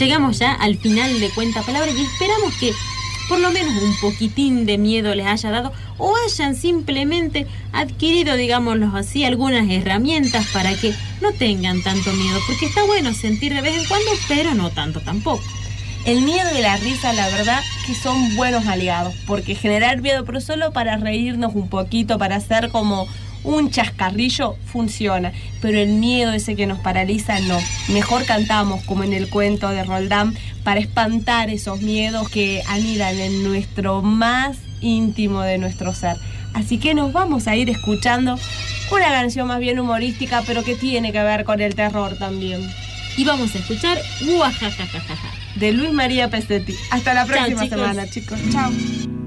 llegamos ya al final de Cuentapalabra y esperamos que por lo menos un poquitín de miedo les haya dado o hayan simplemente adquirido, digámoslo así, algunas herramientas para que no tengan tanto miedo, porque está bueno sentir de vez en cuando, pero no tanto tampoco. El miedo y la risa, la verdad, que son buenos aliados, porque generar miedo, pero solo para reírnos un poquito, para hacer como un chascarrillo, funciona. Pero el miedo ese que nos paraliza, no. Mejor cantamos, como en el cuento de Roldán, para espantar esos miedos que anidan en nuestro más íntimo de nuestro ser. Así que nos vamos a ir escuchando una canción más bien humorística, pero que tiene que ver con el terror también. Y vamos a escuchar Guajajajaja de Luis María Pesetti. Hasta la próxima Chao, chicos. semana, chicos. Chao.